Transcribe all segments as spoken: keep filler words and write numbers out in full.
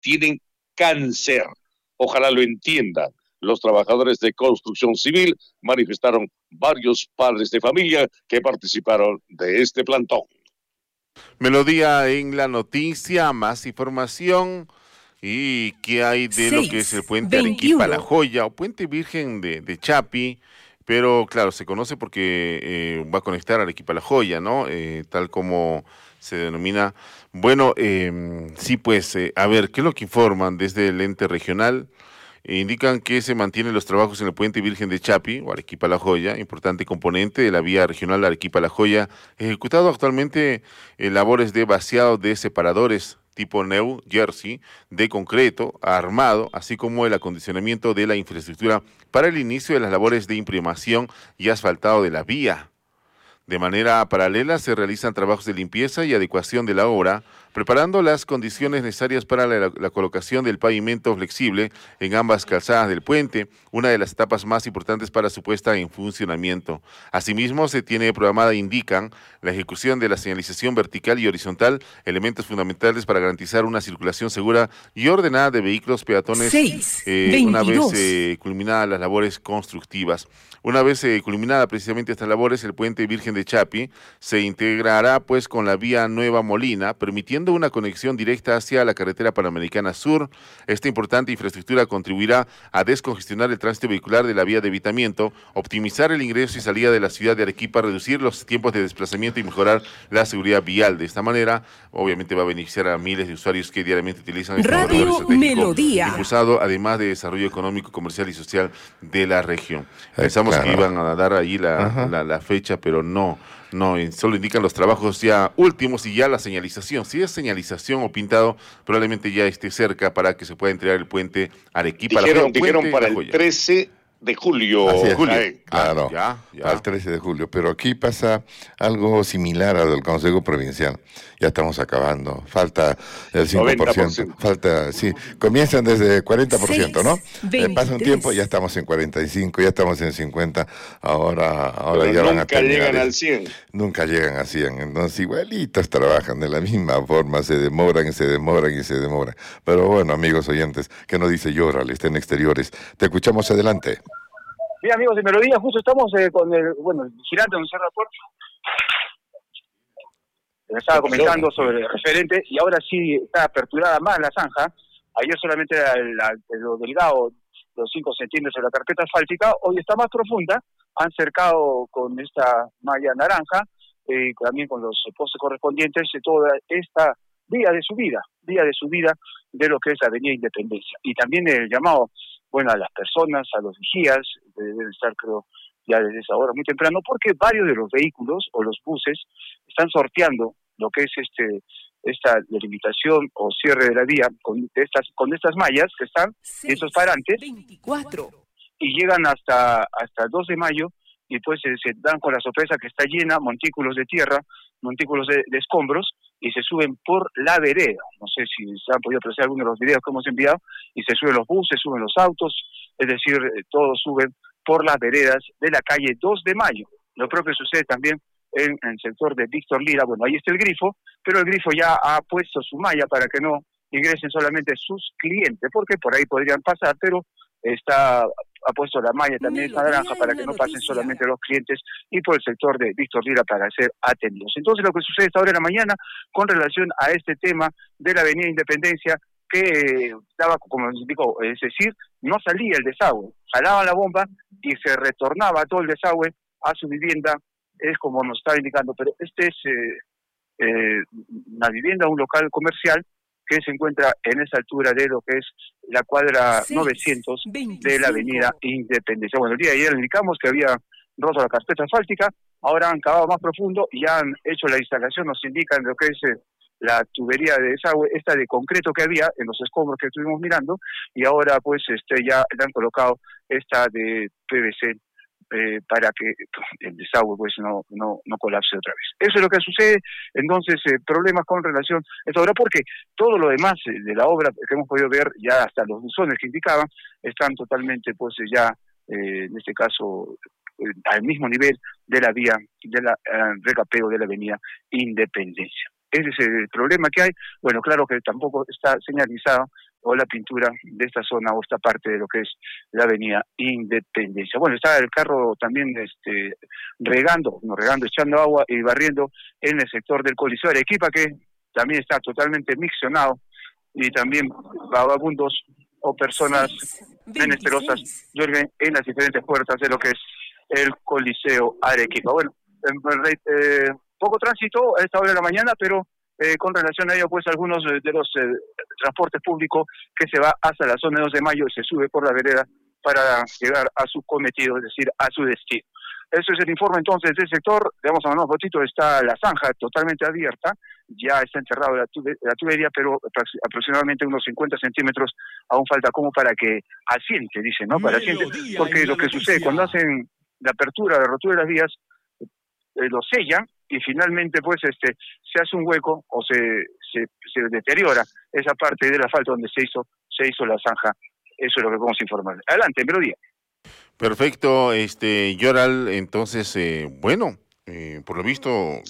tienen cáncer. Ojalá lo entiendan. Los trabajadores de construcción civil manifestaron varios padres de familia que participaron de este plantón. Melodía en la noticia, más información. ¿Y qué hay de seis, lo que es el puente Arequipa La Joya o puente Virgen de, de Chapi? Pero claro, se conoce porque eh, va a conectar Arequipa La Joya, ¿no? Eh, tal como se denomina. Bueno, eh, sí, pues, eh, a ver, ¿qué es lo que informan desde el ente regional? Eh, indican que se mantienen los trabajos en el puente Virgen de Chapi, o Arequipa La Joya, importante componente de la vía regional Arequipa La Joya, ejecutado actualmente en labores de vaciado de separadores tipo New Jersey de concreto armado, así como el acondicionamiento de la infraestructura para el inicio de las labores de imprimación y asfaltado de la vía. De manera paralela se realizan trabajos de limpieza y adecuación de la obra, preparando las condiciones necesarias para la, la colocación del pavimento flexible en ambas calzadas del puente, una de las etapas más importantes para su puesta en funcionamiento. Asimismo, se tiene programada, indican, la ejecución de la señalización vertical y horizontal, elementos fundamentales para garantizar una circulación segura y ordenada de vehículos peatones seis, eh, una vez eh, culminadas las labores constructivas. Una vez eh, culminada precisamente estas labores, el puente Virgen de Chapi se integrará pues con la vía Nueva Molina, permitiendo una conexión directa hacia la carretera Panamericana Sur. Esta importante infraestructura contribuirá a descongestionar el tránsito vehicular de la vía de evitamiento, optimizar el ingreso y salida de la ciudad de Arequipa, reducir los tiempos de desplazamiento y mejorar la seguridad vial. De esta manera, obviamente va a beneficiar a miles de usuarios que diariamente utilizan este corredor estratégico, impulsado además de desarrollo económico, comercial y social de la región. Pensamos claro. que iban a dar ahí la, la, la fecha, pero no. No, solo indican los trabajos ya últimos y ya la señalización. Si es señalización o pintado, probablemente ya esté cerca para que se pueda entregar el puente Arequipa. Dijeron, la dijeron puente para el trece de julio. Así es, julio. Claro, ah, ya, ya. al trece de julio. Pero aquí pasa algo similar al del Consejo Provincial. Ya estamos acabando. Falta el cinco por ciento. noventa por ciento. Falta, sí. Comienzan desde cuarenta por ciento, ¿no? Eh, pasa un tiempo, ya estamos en cuarenta y cinco, ya estamos en cincuenta. Ahora, ahora Pero ya van a terminar. Nunca llegan al cien. Nunca llegan a cien. Entonces, igualitos trabajan de la misma forma. Se demoran y se demoran y se demoran. Pero bueno, amigos oyentes, que no dice Yorral, está en exteriores. Te escuchamos adelante. Bien, amigos de Melodía, justo estamos eh, con el, bueno, el vigilante de Cerro Puerto. Le estaba comentando sobre el referente y ahora sí está aperturada más la zanja. Ayer solamente era el, el, lo delgado, los cinco centímetros de la carpeta asfáltica, hoy está más profunda. Han cercado con esta malla naranja, eh, también con los postes correspondientes, de toda esta vía de subida, vía de subida de lo que es la Avenida Independencia. Y también el llamado, bueno, a las personas, a los vigías, deben estar, creo, ya desde esa hora muy temprano, porque varios de los vehículos o los buses están sorteando lo que es este esta delimitación o cierre de la vía con estas con estas mallas que están, seis, estos parantes, veinticuatro, y llegan hasta hasta el dos de mayo, y pues se, se dan con la sorpresa que está llena, montículos de tierra, montículos de, de escombros, y se suben por la vereda. No sé si se han podido apreciar algunos de los videos que hemos enviado, y se suben los buses, suben los autos, es decir, eh, todos suben por las veredas de la calle dos de mayo. Lo propio sucede también en, en el sector de Víctor Lira. Bueno, ahí está el grifo, pero el grifo ya ha puesto su malla para que no ingresen solamente sus clientes, porque por ahí podrían pasar, pero está ha puesto la malla también esta naranja para que no pasen solamente los clientes, y por el sector de Víctor Lira para ser atendidos. Entonces, lo que sucede esta hora de la mañana con relación a este tema de la Avenida Independencia, que estaba, como les digo, es decir, no salía el desagüe, jalaban la bomba y se retornaba todo el desagüe a su vivienda, es como nos está indicando, pero este es eh, eh, una vivienda, un local comercial que se encuentra en esa altura de lo que es la cuadra seis, novecientos veinticinco de la Avenida Independencia. Bueno, el día de ayer indicamos que había roto la carpeta asfáltica, ahora han cavado más profundo y han hecho la instalación, nos indican lo que es eh, la tubería de desagüe, esta de concreto que había en los escombros que estuvimos mirando, y ahora pues este ya le han colocado esta de P V C eh, para que el desagüe pues no, no, no colapse otra vez. Eso es lo que sucede. Entonces, eh, problemas con relación a esta obra, porque todo lo demás eh, de la obra que hemos podido ver, ya hasta los buzones que indicaban, están totalmente pues ya, eh, en este caso, eh, al mismo nivel de la vía, de la eh, recapeo de la Avenida Independencia. Ese es el problema que hay. Bueno, claro que tampoco está señalizado o la pintura de esta zona o esta parte de lo que es la avenida Independencia. Bueno, está el carro también este, regando, no regando, echando agua y barriendo en el sector del Coliseo de Arequipa, que también está totalmente miccionado, y también vagabundos o personas menesterosas llueven en las diferentes puertas de lo que es el Coliseo Arequipa. Bueno, eh, poco tránsito a esta hora de la mañana, pero eh, con relación a ello, pues algunos de los eh, transportes públicos que se va hasta la zona dos de mayo y se sube por la vereda para llegar a su cometido, es decir, a su destino. Eso es el informe entonces del sector. Le vamos a mandar un fotito, está la zanja totalmente abierta, ya está encerrada la, tube, la tubería, pero aproximadamente unos cincuenta centímetros aún falta como para que asiente, dicen, ¿no? Para asiente, porque lo que sucede cuando hacen la apertura, la rotura de las vías, eh, lo sellan y finalmente pues este se hace un hueco o se, se, se deteriora esa parte del asfalto donde se hizo, se hizo la zanja. Eso es lo que podemos informar. Adelante, Melodía. Perfecto, este, Yoral, entonces, eh, bueno, eh, por lo visto,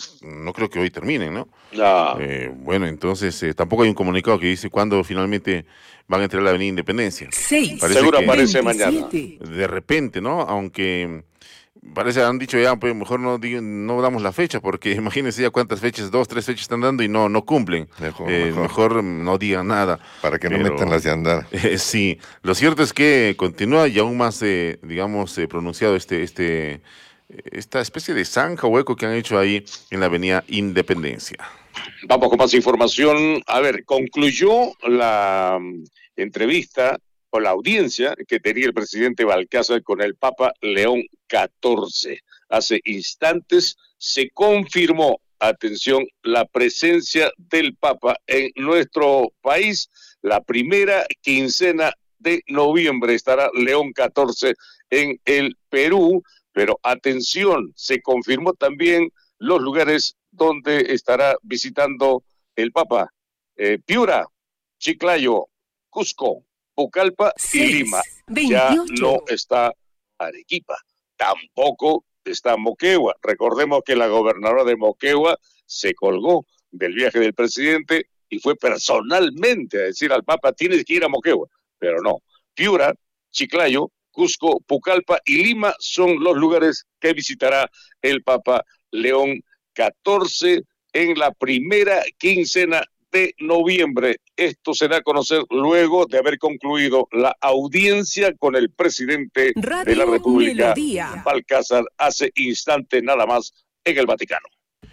no creo que hoy terminen, ¿no? No. Eh, bueno, entonces, eh, tampoco hay un comunicado que dice cuándo finalmente van a entrar a la Avenida Independencia. Sí, seguro aparece mañana. De repente, ¿no? Aunque parece, han dicho ya, pues mejor no digan, no damos la fecha, porque imagínense ya cuántas fechas, dos, tres fechas están dando y no no cumplen. Mejor, eh, mejor. mejor no digan nada. Para que pero, no metan las de andar. Eh, sí, lo cierto es que continúa y aún más, eh, digamos, eh, pronunciado este, este, esta especie de zanja o hueco que han hecho ahí en la Avenida Independencia. Vamos con más información. A ver, concluyó la um, entrevista o la audiencia que tenía el presidente Balcázar con el Papa León catorce. Hace instantes se confirmó, atención, la presencia del Papa en nuestro país. La primera quincena de noviembre estará León catorce en el Perú, pero atención, se confirmó también los lugares donde estará visitando el Papa. Eh, Piura, Chiclayo, Cusco, Pucallpa y Lima. Ya no está Arequipa, tampoco está Moquegua. Recordemos que la gobernadora de Moquegua se colgó del viaje del presidente y fue personalmente a decir al Papa, tienes que ir a Moquegua, pero no. Piura, Chiclayo, Cusco, Pucallpa y Lima son los lugares que visitará el Papa León catorce en la primera quincena de noviembre. Esto se da a conocer luego de haber concluido la audiencia con el presidente Radio de la República, Melodía. Balcázar, hace instantes nada más en el Vaticano.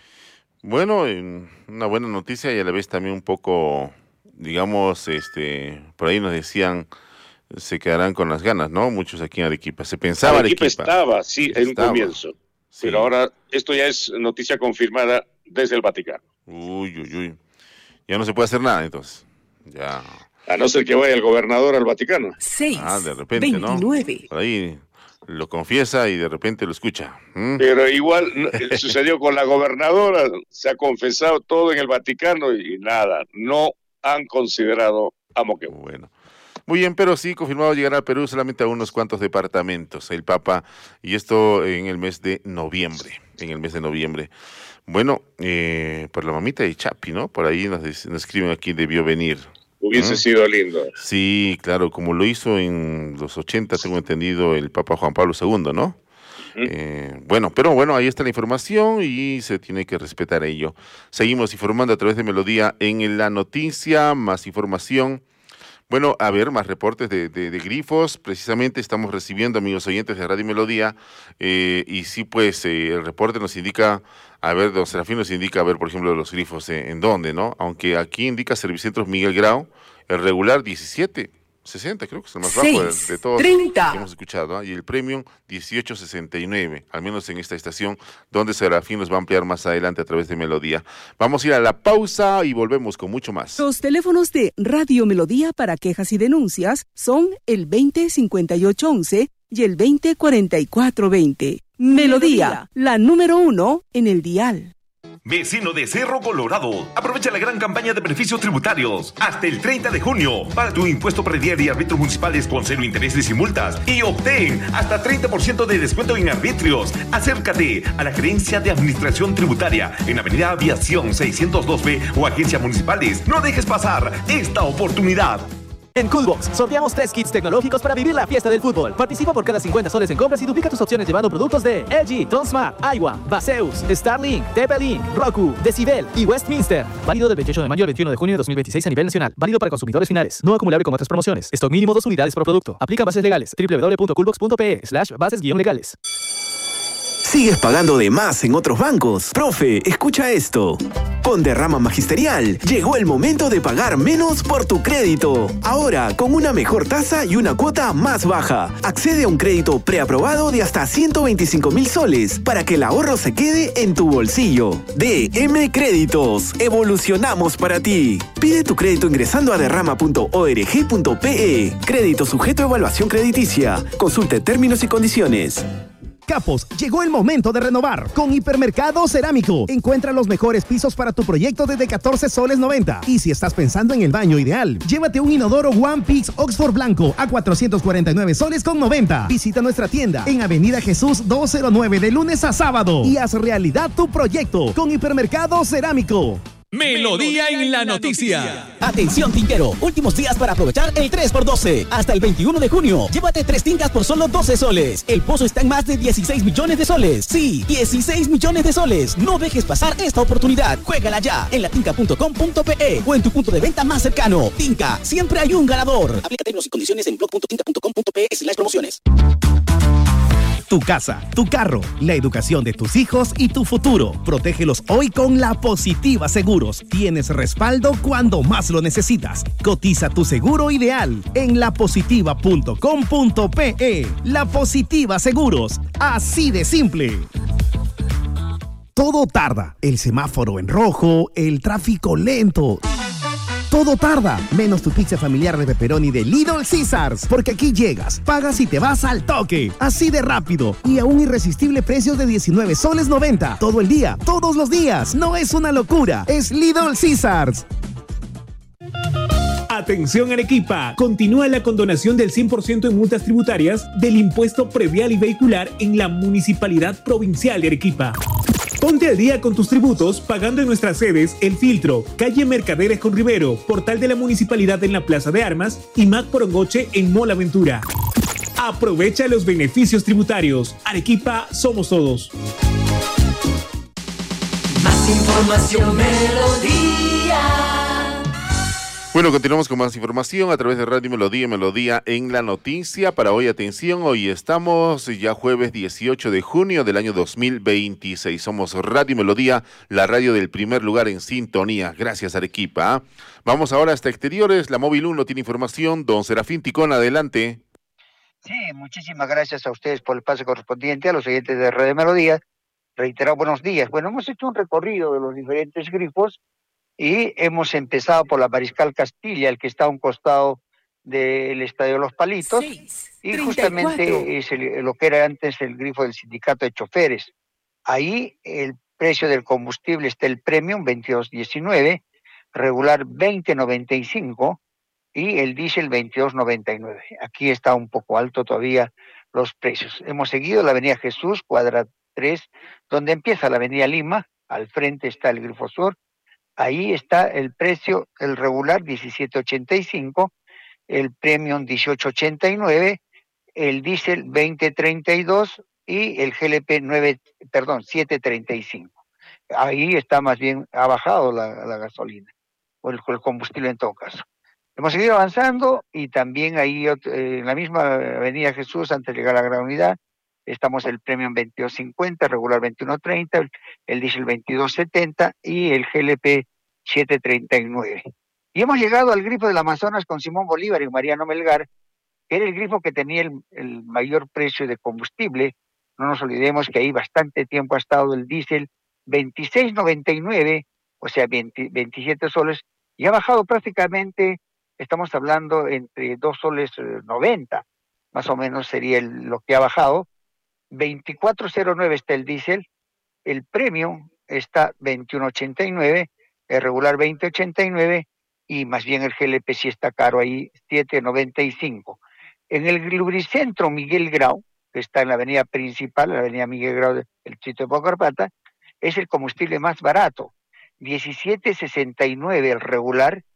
Bueno, una buena noticia y a la vez también un poco, digamos, este, por ahí nos decían, se quedarán con las ganas, ¿no? Muchos aquí en Arequipa. Se pensaba Arequipa. Arequipa estaba, sí, en un comienzo. Sí. Pero ahora esto ya es noticia confirmada desde el Vaticano. Uy, uy, uy. Ya no se puede hacer nada, entonces. Ya. A no ser que vaya el gobernador al Vaticano. seis, ah, de repente, veintinueve. ¿No? Por ahí lo confiesa y de repente lo escucha. ¿Mm? Pero igual sucedió con la gobernadora, se ha confesado todo en el Vaticano y nada, no han considerado a Moquegua. Bueno. Muy bien, pero sí, confirmado llegará al Perú solamente a unos cuantos departamentos, el Papa, y esto en el mes de noviembre, en el mes de noviembre. Bueno, eh, por la mamita de Chapi, ¿no? Por ahí nos, nos escriben aquí, debió venir. Hubiese ¿Mm? sido lindo. Sí, claro, como lo hizo en los ochenta, tengo entendido, el Papa Juan Pablo segundo, ¿no? Uh-huh. Eh, bueno, pero bueno, ahí está la información y se tiene que respetar ello. Seguimos informando a través de Melodía en la noticia, más información. Bueno, a ver, más reportes de, de, de grifos. Precisamente estamos recibiendo, amigos oyentes de Radio Melodía, eh, y sí, pues, eh, el reporte nos indica, a ver, don Serafín nos indica, a ver, por ejemplo, los grifos, eh, en dónde, ¿no? Aunque aquí indica Servicentros Miguel Grau, el regular diecisiete sesenta, creo que es el más bajo de, de todos treinta. Que hemos escuchado, ¿eh? Y el premium dieciocho sesenta y nueve, al menos en esta estación, donde Serafín nos va a ampliar más adelante a través de Melodía. Vamos a ir a la pausa y volvemos con mucho más. Los teléfonos de Radio Melodía para quejas y denuncias son el veinte cincuenta y ocho once y el veinte cuarenta y cuatro veinte. Melodía, la número uno en el dial. Vecino de Cerro Colorado, aprovecha la gran campaña de beneficios tributarios hasta el treinta de junio. Paga tu impuesto predial y arbitrios municipales con cero intereses y multas y obtén hasta treinta por ciento de descuento en arbitrios. Acércate a la Gerencia de Administración Tributaria en Avenida Aviación seiscientos dos B o agencias municipales. No dejes pasar esta oportunidad. En Coolbox sorteamos tres kits tecnológicos para vivir la fiesta del fútbol. Participa por cada cincuenta soles en compras y duplica tus opciones llevando productos de L G, Tronsmart, Aiwa, Baseus, Starlink, T P-Link, Roku, Decibel y Westminster. Válido del veintiocho de mayo al veintiuno de junio de dos mil veintiséis a nivel nacional. Válido para consumidores finales. No acumulable con otras promociones. Stock mínimo dos unidades por producto. Aplica bases legales. doble u doble u doble u punto coolbox punto pe slash bases guión legales. ¿Sigues pagando de más en otros bancos? Profe, escucha esto. Con Derrama Magisterial, llegó el momento de pagar menos por tu crédito. Ahora, con una mejor tasa y una cuota más baja. Accede a un crédito preaprobado de hasta ciento veinticinco mil soles para que el ahorro se quede en tu bolsillo. D M Créditos. Evolucionamos para ti. Pide tu crédito ingresando a derrama punto org punto pe. Crédito sujeto a evaluación crediticia. Consulte términos y condiciones. Capos, llegó el momento de renovar. Con Hipermercado Cerámico, encuentra los mejores pisos para tu proyecto desde catorce soles noventa. Y si estás pensando en el baño ideal, llévate un inodoro One Pix Oxford blanco a cuatrocientos cuarenta y nueve soles con noventa. Visita nuestra tienda en Avenida Jesús doscientos nueve de lunes a sábado y haz realidad tu proyecto con Hipermercado Cerámico. Melodía en la noticia. Atención tinquero, últimos días para aprovechar el tres por doce. Hasta el veintiuno de junio, llévate tres tingas por solo doce soles. El pozo está en más de dieciséis millones de soles. Sí, dieciséis millones de soles. No dejes pasar esta oportunidad. Juégala ya en latinca punto com punto pe o en tu punto de venta más cercano. Tinca, siempre hay un ganador. Aplica términos y condiciones en blog punto tinca punto com punto pe slash promociones. Tu casa, tu carro, la educación de tus hijos y tu futuro. Protégelos hoy con La Positiva Seguros. Tienes respaldo cuando más lo necesitas. Cotiza tu seguro ideal en la positiva punto com punto pe. La Positiva Seguros. Así de simple. Todo tarda. El semáforo en rojo, el tráfico lento. Todo tarda, menos tu pizza familiar de pepperoni de Little Caesars, porque aquí llegas, pagas y te vas al toque, así de rápido y a un irresistible precio de diecinueve soles noventa, todo el día, todos los días. No es una locura, es Little Caesars. Atención Arequipa, continúa la condonación del cien por ciento en multas tributarias del impuesto predial y vehicular en la Municipalidad Provincial de Arequipa. Ponte al día con tus tributos pagando en nuestras sedes El Filtro, calle Mercaderes con Rivero, portal de la Municipalidad en la Plaza de Armas y Mac Porongoche en Mall Aventura. Aprovecha los beneficios tributarios. Arequipa, somos todos. Más información, Melodía. Bueno, continuamos con más información a través de Radio Melodía, Melodía en la noticia. Para hoy, atención, hoy estamos ya jueves dieciocho de junio del año dos mil veintiséis. Somos Radio Melodía, la radio del primer lugar en sintonía. Gracias, Arequipa. Vamos ahora hasta exteriores. La Móvil uno tiene información. Don Serafín Ticón, adelante. Sí, muchísimas gracias a ustedes por el pase correspondiente, a los oyentes de Radio Melodía. Reiterado buenos días. Bueno, hemos hecho un recorrido de los diferentes grifos y hemos empezado por la Mariscal Castilla, el que está a un costado del Estadio de los Palitos, seis, y justamente es el, lo que era antes el grifo del Sindicato de Choferes. Ahí el precio del combustible está el Premium veintidós diecinueve, regular veinte noventa y cinco y el diésel veintidós noventa y nueve. Aquí está un poco alto todavía los precios. Hemos seguido la Avenida Jesús, cuadra tres, donde empieza la Avenida Lima, al frente está el Grifo Sur. Ahí está el precio, el regular diecisiete ochenta y cinco, el Premium dieciocho ochenta y nueve, el diésel veinte treinta y dos y el G L P nueve, perdón, siete treinta y cinco. Ahí está más bien, ha bajado la, la gasolina, o el, el combustible en todo caso. Hemos seguido avanzando y también ahí eh, en la misma Avenida Jesús, antes de llegar a la Gran Unidad, estamos el Premium veintidós cincuenta, regular veintiuno treinta, el, el diésel veintidós setenta y el G L P siete treinta y nueve. Y hemos llegado al grifo del Amazonas con Simón Bolívar y Mariano Melgar, que era el grifo que tenía el, el mayor precio de combustible. No nos olvidemos que ahí bastante tiempo ha estado el diésel veintiséis noventa y nueve, o sea, veinte, veintisiete soles, y ha bajado prácticamente, estamos hablando entre dos soles noventa, más o menos sería el, lo que ha bajado. veinticuatro cero nueve está el diésel, el Premium está veintiuno ochenta y nueve, el regular veinte ochenta y nueve y más bien el G L P sí está caro ahí, siete noventa y cinco. En el lubricentro Miguel Grau, que está en la avenida principal, la avenida Miguel Grau del distrito de Pocarpata, es el combustible más barato, diecisiete sesenta y nueve el regular,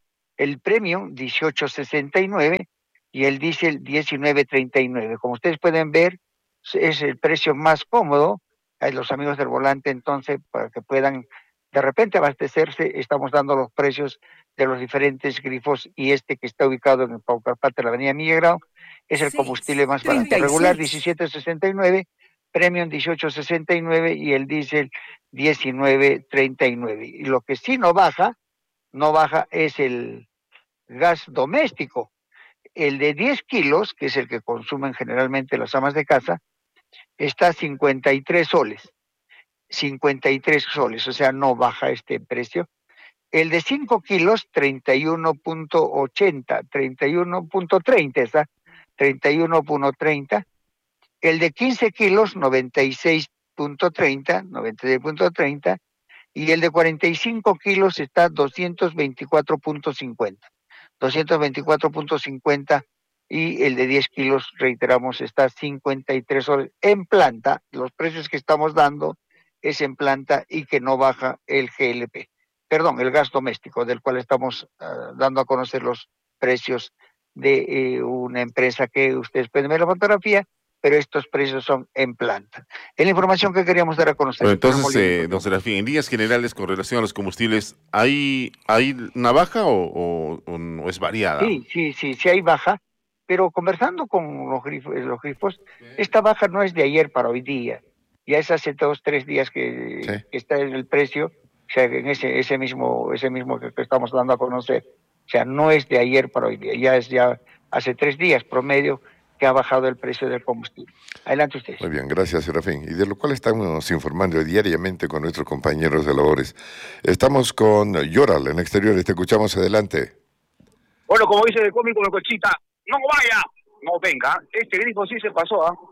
el premium dieciocho sesenta y nueve y el diésel diecinueve treinta y nueve. Como ustedes pueden ver, es el precio más cómodo. Hay los amigos del volante, entonces, para que puedan de repente abastecerse, estamos dando los precios de los diferentes grifos, y este que está ubicado en el Paucarpata, de la avenida Miguel Grau, es el combustible más barato. Regular diecisiete sesenta y nueve, premium dieciocho sesenta y nueve y el diésel diecinueve treinta y nueve. Y lo que sí no baja, no baja es el gas doméstico. El de diez kilos, que es el que consumen generalmente las amas de casa, está a cincuenta y tres soles. cincuenta y tres soles, o sea, no baja este precio. El de cinco kilos, treinta y uno punto ochenta, treinta y uno punto treinta, está, treinta y uno punto treinta. El de quince kilos, noventa y seis punto treinta, noventa y seis punto treinta. Y el de cuarenta y cinco kilos está doscientos veinticuatro punto cincuenta. doscientos veinticuatro punto cincuenta. Y el de diez kilos, reiteramos, está cincuenta y tres soles en planta. Los precios que estamos dando es en planta y que no baja el G L P. Perdón, el gas doméstico, del cual estamos uh, dando a conocer los precios de eh, una empresa que ustedes pueden ver la fotografía, pero estos precios son en planta. Es la información que queríamos dar a conocer. Bueno, entonces, eh, don Serafín, en líneas generales con relación a los combustibles, ¿hay, hay una baja o, o, o no es variada? Sí, sí, sí, sí hay baja, pero conversando con los grifos, los grifos, esta baja no es de ayer para hoy día. Ya es hace dos, tres días que, sí. que está en el precio, o sea, en ese, ese mismo, ese mismo que, que estamos dando a conocer. O sea, no es de ayer para hoy día, ya es ya hace tres días promedio que ha bajado el precio del combustible. Adelante ustedes. Muy bien, gracias, Serafín. Y de lo cual estamos informando diariamente con nuestros compañeros de labores. Estamos con Yoral en exteriores, te escuchamos, adelante. Bueno, como dice el cómico Melcochita, no vaya, no venga. Este grifo sí se pasó, ¿ah? ¿eh?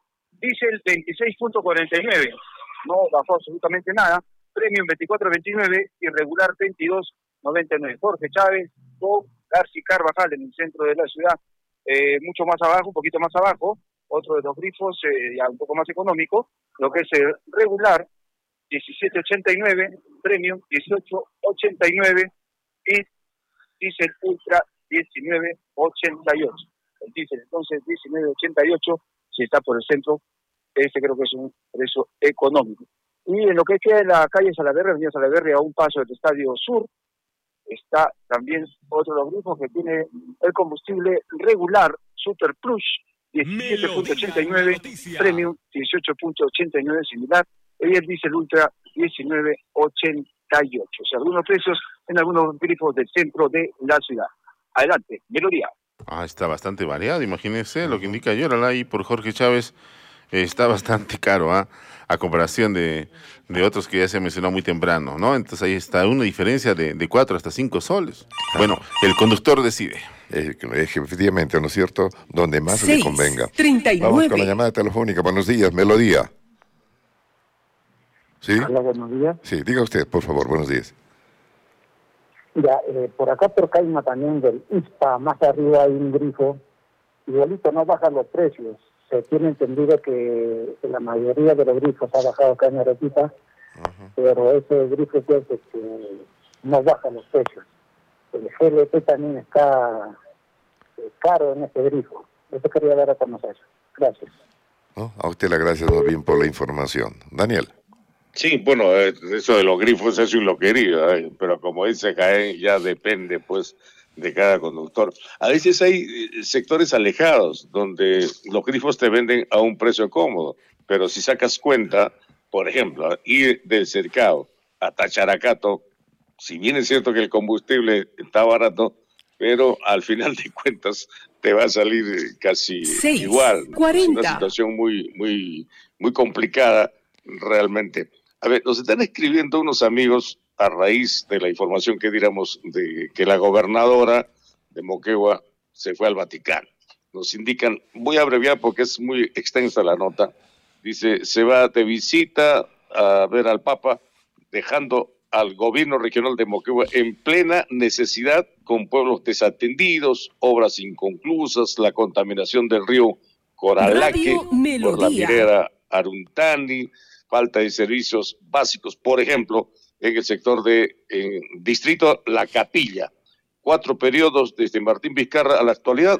Dice el veintiséis punto cuarenta y nueve, no bajó absolutamente nada. Premium veinticuatro veintinueve y regular veintidós noventa y nueve. Jorge Chávez con García Carvajal en el centro de la ciudad, eh, mucho más abajo, un poquito más abajo, otro de los grifos eh, ya un poco más económico, lo que es el regular diecisiete ochenta y nueve, Premium dieciocho ochenta y nueve y Diesel Ultra diecinueve ochenta y ocho. El Diesel entonces diecinueve ochenta y ocho, si está por el centro, este creo que es un precio económico. Y en lo que queda de la calle Salaverry, avenida Salaverry, a un paso del Estadio Sur, está también otro de los grupos que tiene el combustible regular Super Plus diecisiete punto ochenta y nueve, Premium dieciocho punto ochenta y nueve, similar, y el Diesel Ultra diecinueve ochenta y ocho. O sea, algunos precios en algunos grifos del centro de la ciudad. Adelante, Melodía. Ah, está bastante variado, imagínense, lo que indica Yoral ahí por Jorge Chávez, eh, está bastante caro, ¿ah? A comparación de, de otros que ya se mencionó muy temprano, ¿no? Entonces ahí está una diferencia de, de cuatro hasta cinco soles. Bueno, el conductor decide. Eh, efectivamente, ¿no es cierto? Donde más seis, le convenga. treinta y nueve. Vamos con la llamada telefónica. Buenos días, Melodía. ¿Sí? Hola, buenos días. Sí, diga usted, por favor, buenos días. Ya, eh, por acá por Caima también del I S P A, más arriba hay un grifo, igualito no bajan los precios. Se tiene entendido que la mayoría de los grifos ha bajado acá en Arequipa, uh-huh. pero ese grifo es el que no baja los precios. El G L P también está eh, caro en ese grifo. Eso quería dar a conocer. Gracias. ¿No? A usted le agradezco bien por la información. Daniel. Sí, bueno, eso de los grifos es un loquerío, ¿eh? Pero como dice Jaén, ya depende, pues, de cada conductor. A veces hay sectores alejados donde los grifos te venden a un precio cómodo, pero si sacas cuenta, por ejemplo, ir del Cercado a Tacharacato, si bien es cierto que el combustible está barato, pero al final de cuentas te va a salir casi seis, igual. cuarenta. Es una situación muy, muy, muy complicada realmente. A ver, nos están escribiendo unos amigos a raíz de la información que diéramos de que la gobernadora de Moquegua se fue al Vaticano. Nos indican, voy a abreviar porque es muy extensa la nota, dice, se va de visita a ver al Papa, dejando al gobierno regional de Moquegua en plena necesidad, con pueblos desatendidos, obras inconclusas, la contaminación del río Coralaque por la minera Aruntani, falta de servicios básicos, por ejemplo, en el sector de en Distrito La Capilla, cuatro periodos desde Martín Vizcarra a la actualidad.